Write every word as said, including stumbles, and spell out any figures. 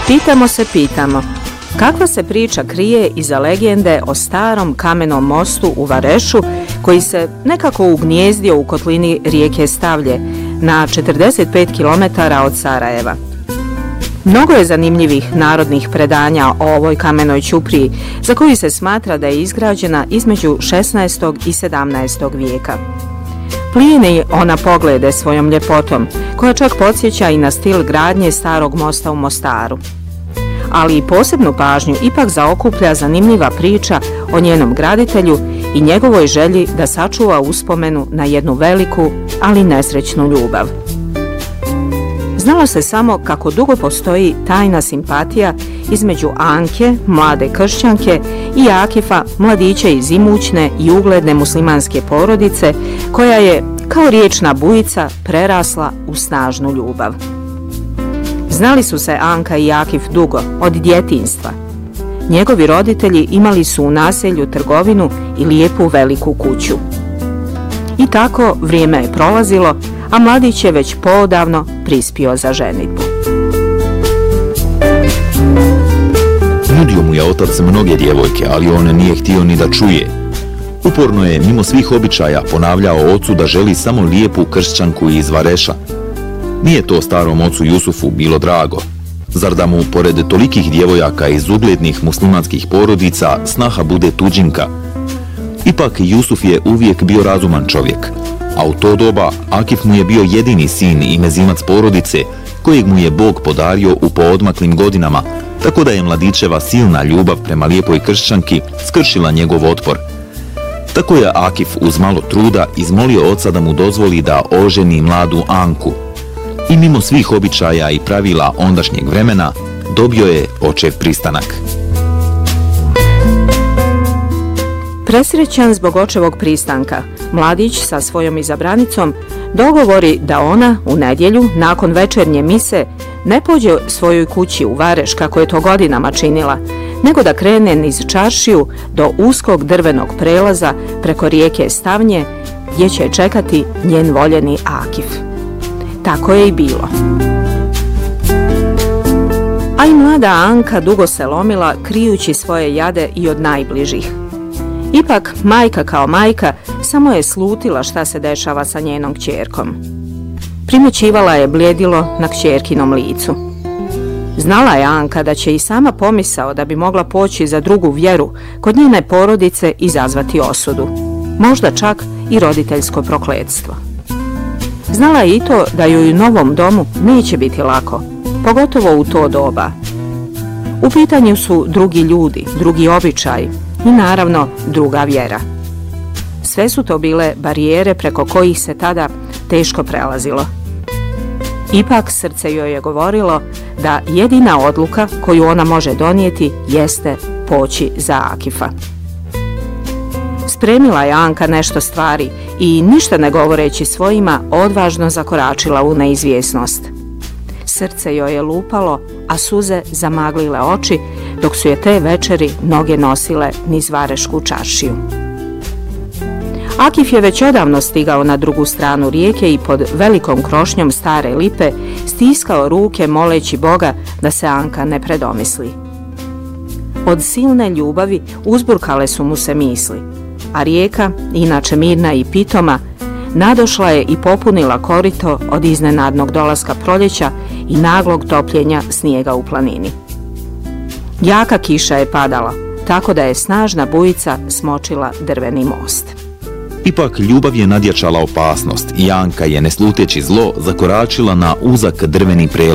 Pitamo se, pitamo, kakva se priča krije iza legende o starom kamenom mostu u Varešu koji se nekako ugnjezdio u kotlini rijeke Stavlje na četrdeset pet kilometara od Sarajeva. Mnogo je zanimljivih narodnih predanja o ovoj kamenoj ćupriji za koju se smatra da je izgrađena između šesnaestog i sedamnaestog vijeka. Plijeni ona poglede svojom ljepotom, koja čak podsjeća i na stil gradnje starog mosta u Mostaru. Ali i posebnu pažnju ipak zaokuplja zanimljiva priča o njenom graditelju i njegovoj želji da sačuva uspomenu na jednu veliku, ali nesrećnu ljubav. Znalo se samo kako dugo postoji tajna simpatija između Anke, mlade kršćanke, i Akifa, mladića iz imućne i ugledne muslimanske porodice, koja je, kao riječna bujica, prerasla u snažnu ljubav. Znali su se Anka i Akif dugo, od djetinjstva. Njegovi roditelji imali su u naselju trgovinu i lijepu veliku kuću. I tako vrijeme je prolazilo, a mladić je već poodavno prispio za ženidbu. Nudio mu je otac mnoge djevojke, ali on nije htio ni da čuje. Uporno je, mimo svih običaja, ponavljao ocu da želi samo lijepu kršćanku iz Vareša. Nije to starom ocu Jusufu bilo drago. Zar da mu, pored tolikih djevojaka iz uglednih muslimanskih porodica, snaha bude tuđinka? Ipak Jusuf je uvijek bio razuman čovjek, a u to doba Akif mu je bio jedini sin i mezimac porodice kojeg mu je Bog podario u poodmaklim godinama, tako da je mladićeva silna ljubav prema lijepoj kršćanki skršila njegov otpor. Tako je Akif uz malo truda izmolio oca da mu dozvoli da oženi mladu Anku. I mimo svih običaja i pravila ondašnjeg vremena dobio je očev pristanak. Presrećan zbog očevog pristanka, mladić sa svojom izabranicom dogovori da ona u nedjelju, nakon večernje mise, ne pođe svojoj kući u Vareš kako je to godinama činila, nego da krene niz čaršiju do uskog drvenog prelaza preko rijeke Stavnje, gdje će čekati njen voljeni Akif. Tako je i bilo. A i mlada Anka dugo se lomila, krijući svoje jade i od najbližih. Ipak, majka kao majka samo je slutila šta se dešava sa njenom kćerkom. Primjećivala je bljedilo na kćerkinom licu. Znala je Anka da će i sama pomisao da bi mogla poći za drugu vjeru kod njene porodice izazvati osudu, možda čak i roditeljsko prokletstvo. Znala je i to da joj u novom domu neće biti lako, pogotovo u to doba. U pitanju su drugi ljudi, drugi običaji i naravno druga vjera. Sve su to bile barijere preko kojih se tada teško prelazilo. Ipak srce joj je govorilo da jedina odluka koju ona može donijeti jeste poći za Akifa. Spremila je Anka nešto stvari i ništa ne govoreći svojima odvažno zakoračila u neizvjesnost. Srce joj je lupalo, a suze zamaglile oči dok su je te večeri noge nosile niz Varešku čaršiju. Akif je već odavno stigao na drugu stranu rijeke i pod velikom krošnjom stare lipe stiskao ruke moleći Boga da se Anka ne predomisli. Od silne ljubavi uzburkale su mu se misli, a rijeka, inače mirna i pitoma, nadošla je i popunila korito od iznenadnog dolaska proljeća i naglog topljenja snijega u planini. Jaka kiša je padala, tako da je snažna bujica smočila drveni most. Ipak ljubav je nadjačala opasnost i Anka je, ne sluteći zlo, zakoračila na uzak drveni prelaz.